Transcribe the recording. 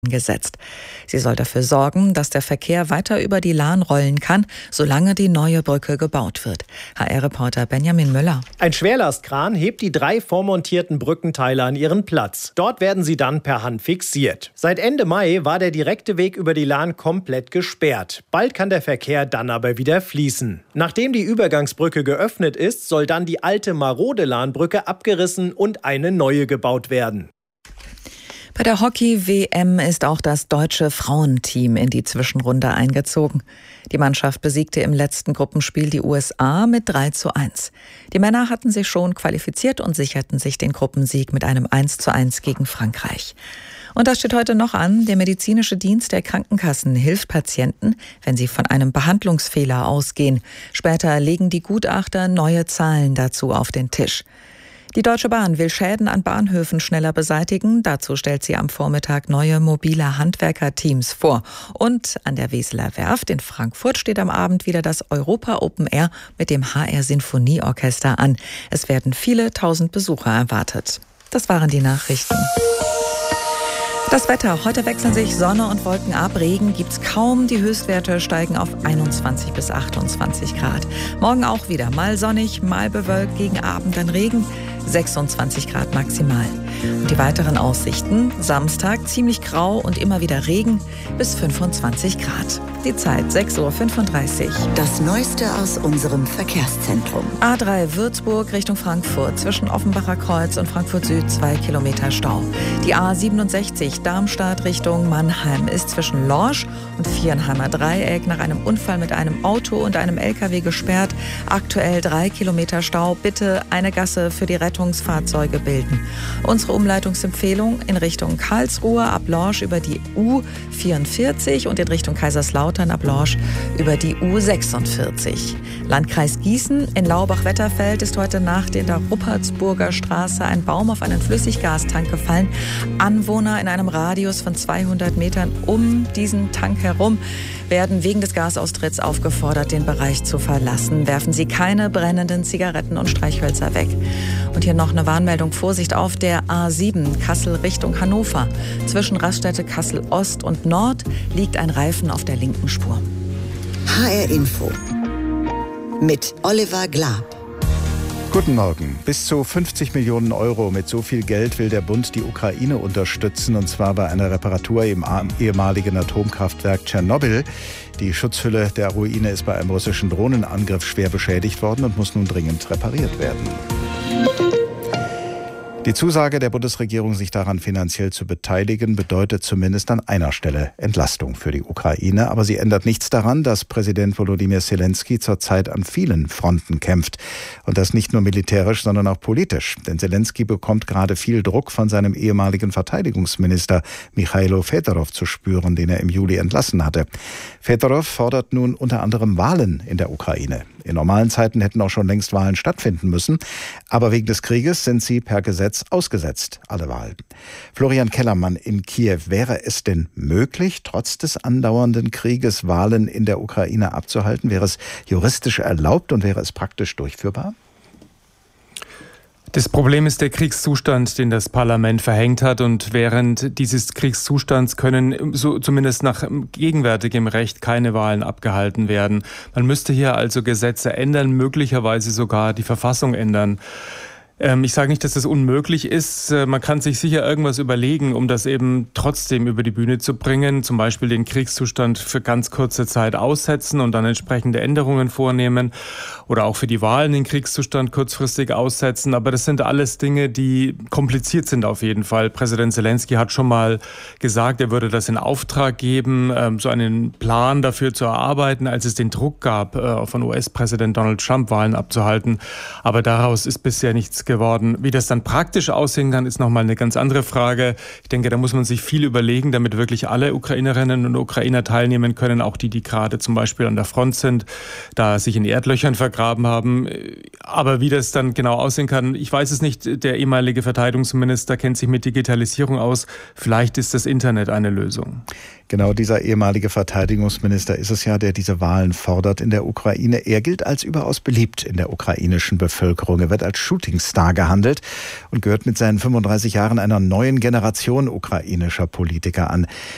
gesetzt. Sie soll dafür sorgen, dass der Verkehr weiter über die Lahn rollen kann, solange die neue Brücke gebaut wird. HR-Reporter Benjamin Müller. Ein Schwerlastkran hebt die 3 vormontierten Brückenteile an ihren Platz. Dort werden sie dann per Hand fixiert. Seit Ende Mai war der direkte Weg über die Lahn komplett gesperrt. Bald kann der Verkehr dann aber wieder fließen. Nachdem die Übergangsbrücke geöffnet ist, soll dann die alte marode Lahnbrücke abgerissen und eine neue gebaut werden. Bei der Hockey-WM ist auch das deutsche Frauenteam in die Zwischenrunde eingezogen. Die Mannschaft besiegte im letzten Gruppenspiel die USA mit 3:1. Die Männer hatten sich schon qualifiziert und sicherten sich den Gruppensieg mit einem 1:1 gegen Frankreich. Und das steht heute noch an. Der medizinische Dienst der Krankenkassen hilft Patienten, wenn sie von einem Behandlungsfehler ausgehen. Später legen die Gutachter neue Zahlen dazu auf den Tisch. Die Deutsche Bahn will Schäden an Bahnhöfen schneller beseitigen. Dazu stellt sie am Vormittag neue mobile Handwerkerteams vor. Und an der Weseler Werft in Frankfurt steht am Abend wieder das Europa Open Air mit dem HR Sinfonieorchester an. Es werden viele tausend Besucher erwartet. Das waren die Nachrichten. Das Wetter. Heute wechseln sich Sonne und Wolken ab. Regen gibt's kaum. Die Höchstwerte steigen auf 21 bis 28 Grad. Morgen auch wieder mal sonnig, mal bewölkt, gegen Abend dann Regen. 26 Grad maximal. Und die weiteren Aussichten. Samstag ziemlich grau und immer wieder Regen bis 25 Grad. Die Zeit 6:35 Uhr. Das Neueste aus unserem Verkehrszentrum. A3 Würzburg Richtung Frankfurt. Zwischen Offenbacher Kreuz und Frankfurt Süd 2 Kilometer Stau. Die A67 Darmstadt Richtung Mannheim ist zwischen Lorsch und Viernheimer Dreieck nach einem Unfall mit einem Auto und einem LKW gesperrt. Aktuell 3 Kilometer Stau. Bitte eine Gasse für die Rettungsfahrzeuge bilden. Unsere Umleitungsempfehlung in Richtung Karlsruhe ab Lorsch über die U44 und in Richtung Kaiserslautern ab Lorsch über die U46. Landkreis Gießen in Laubach-Wetterfeld ist heute Nacht in der Ruppertsburger Straße ein Baum auf einen Flüssiggastank gefallen. Anwohner in einem Radius von 200 Metern um diesen Tank herum werden wegen des Gasaustritts aufgefordert, den Bereich zu verlassen. Werfen Sie keine brennenden Zigaretten und Streichhölzer weg. Und hier noch eine Warnmeldung. Vorsicht auf der A7 Kassel Richtung Hannover. Zwischen Raststätte Kassel Ost und Nord liegt ein Reifen auf der linken Spur. HR Info mit Oliver Glab. Guten Morgen. Bis zu 50 Millionen Euro. Mit so viel Geld will der Bund die Ukraine unterstützen, und zwar bei einer Reparatur im ehemaligen Atomkraftwerk Tschernobyl. Die Schutzhülle der Ruine ist bei einem russischen Drohnenangriff schwer beschädigt worden und muss nun dringend repariert werden. Die Zusage der Bundesregierung, sich daran finanziell zu beteiligen, bedeutet zumindest an einer Stelle Entlastung für die Ukraine. Aber sie ändert nichts daran, dass Präsident Volodymyr Zelensky zurzeit an vielen Fronten kämpft. Und das nicht nur militärisch, sondern auch politisch. Denn Zelensky bekommt gerade viel Druck von seinem ehemaligen Verteidigungsminister Michailo Fedorov zu spüren, den er im Juli entlassen hatte. Fedorov fordert nun unter anderem Wahlen in der Ukraine. In normalen Zeiten hätten auch schon längst Wahlen stattfinden müssen. Aber wegen des Krieges sind sie per Gesetz ausgesetzt, alle Wahlen. Florian Kellermann in Kiew. Wäre es denn möglich, trotz des andauernden Krieges Wahlen in der Ukraine abzuhalten? Wäre es juristisch erlaubt und wäre es praktisch durchführbar? Das Problem ist der Kriegszustand, den das Parlament verhängt hat, und während dieses Kriegszustands können so zumindest nach gegenwärtigem Recht keine Wahlen abgehalten werden. Man müsste hier also Gesetze ändern, möglicherweise sogar die Verfassung ändern. Ich sage nicht, dass das unmöglich ist. Man kann sich sicher irgendwas überlegen, um das eben trotzdem über die Bühne zu bringen. Zum Beispiel den Kriegszustand für ganz kurze Zeit aussetzen und dann entsprechende Änderungen vornehmen. Oder auch für die Wahlen den Kriegszustand kurzfristig aussetzen. Aber das sind alles Dinge, die kompliziert sind auf jeden Fall. Präsident Zelensky hat schon mal gesagt, er würde das in Auftrag geben, so einen Plan dafür zu erarbeiten, als es den Druck gab, von US-Präsident Donald Trump Wahlen abzuhalten. Aber daraus ist bisher nichts geworden. Wie das dann praktisch aussehen kann, ist nochmal eine ganz andere Frage. Ich denke, da muss man sich viel überlegen, damit wirklich alle Ukrainerinnen und Ukrainer teilnehmen können, auch die gerade zum Beispiel an der Front sind, da sich in Erdlöchern vergraben haben. Aber wie das dann genau aussehen kann, ich weiß es nicht. Der ehemalige Verteidigungsminister kennt sich mit Digitalisierung aus. Vielleicht ist das Internet eine Lösung. Genau dieser ehemalige Verteidigungsminister ist es ja, der diese Wahlen fordert in der Ukraine. Er gilt als überaus beliebt in der ukrainischen Bevölkerung. Er wird als Shootingstar gehandelt und gehört mit seinen 35 Jahren einer neuen Generation ukrainischer Politiker an.